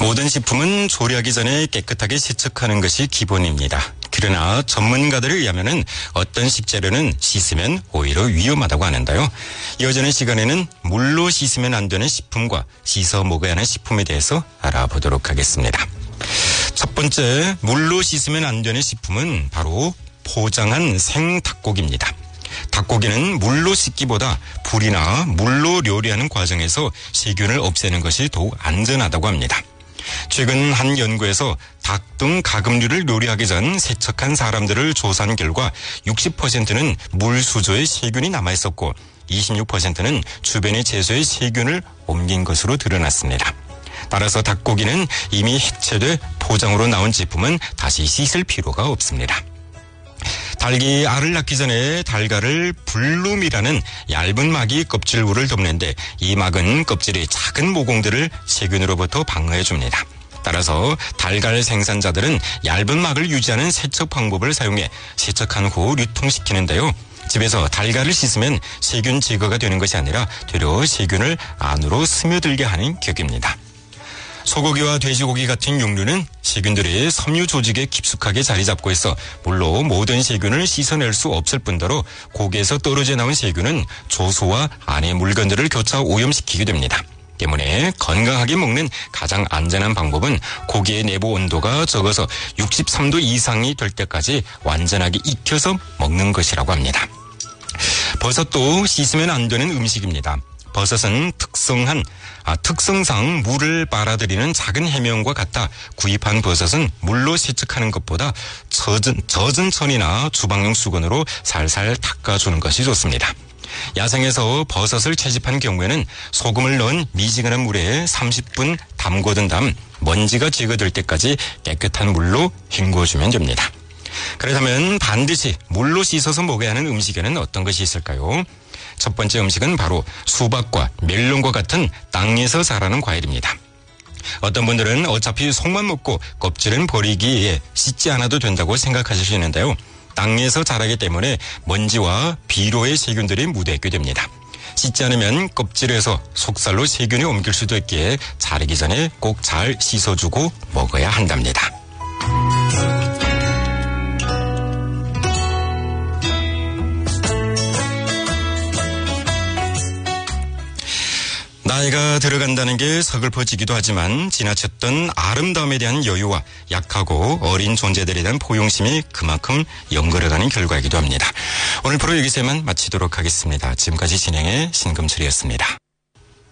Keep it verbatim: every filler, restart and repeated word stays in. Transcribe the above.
모든 식품은 조리하기 전에 깨끗하게 세척하는 것이 기본입니다. 그러나 전문가들에 의하면 어떤 식재료는 씻으면 오히려 위험하다고 하는데요. 이어지는 시간에는 물로 씻으면 안 되는 식품과 씻어 먹어야 하는 식품에 대해서 알아보도록 하겠습니다. 첫 번째, 물로 씻으면 안 되는 식품은 바로 포장한 생 닭고기입니다. 닭고기는 물로 씻기보다 불이나 물로 요리하는 과정에서 세균을 없애는 것이 더욱 안전하다고 합니다. 최근 한 연구에서 닭 등 가금류를 요리하기 전 세척한 사람들을 조사한 결과 육십 퍼센트는 물 수조에 세균이 남아있었고 이십육 퍼센트는 주변의 채소에 세균을 옮긴 것으로 드러났습니다. 따라서 닭고기는 이미 해체돼 포장으로 나온 제품은 다시 씻을 필요가 없습니다. 닭이 알을 낳기 전에 닭알을 블룸이라는 얇은 막이 껍질부를 덮는데 이 막은 껍질의 작은 모공들을 세균으로부터 방어해 줍니다. 따라서 닭알 생산자들은 얇은 막을 유지하는 세척 방법을 사용해 세척한 후 유통시키는데요. 집에서 닭알을 씻으면 세균 제거가 되는 것이 아니라 되려 세균을 안으로 스며들게 하는 격입니다. 소고기와 돼지고기 같은 육류는 세균들이 섬유 조직에 깊숙하게 자리 잡고 있어 물로 모든 세균을 씻어낼 수 없을 뿐더러 고기에서 떨어져 나온 세균은 조수와 안의 물건들을 교차 오염시키게 됩니다. 때문에 건강하게 먹는 가장 안전한 방법은 고기의 내부 온도가 적어서 육십삼 도 이상이 될 때까지 완전하게 익혀서 먹는 것이라고 합니다. 버섯도 씻으면 안 되는 음식입니다. 버섯은 특성한, 아, 특성상 물을 빨아들이는 작은 해면과 같아 구입한 버섯은 물로 세척하는 것보다 젖은, 젖은 천이나 주방용 수건으로 살살 닦아주는 것이 좋습니다. 야생에서 버섯을 채집한 경우에는 소금을 넣은 미지근한 물에 삼십 분 담궈둔 다음 먼지가 제거될 때까지 깨끗한 물로 헹궈주면 됩니다. 그렇다면 반드시 물로 씻어서 먹어야 하는 음식에는 어떤 것이 있을까요? 첫 번째 음식은 바로 수박과 멜론과 같은 땅에서 자라는 과일입니다. 어떤 분들은 어차피 속만 먹고 껍질은 버리기에 씻지 않아도 된다고 생각하실 수 있는데요. 땅에서 자라기 때문에 먼지와 비료의 세균들이 묻어있게 됩니다. 씻지 않으면 껍질에서 속살로 세균이 옮길 수도 있기에 자르기 전에 꼭 잘 씻어주고 먹어야 한답니다. 나이가 들어간다는 게 서글퍼지기도 하지만 지나쳤던 아름다움에 대한 여유와 약하고 어린 존재들에 대한 포용심이 그만큼 연걸어가는 결과이기도 합니다. 오늘 프로 여기서만 마치도록 하겠습니다. 지금까지 진행의 신금철이었습니다.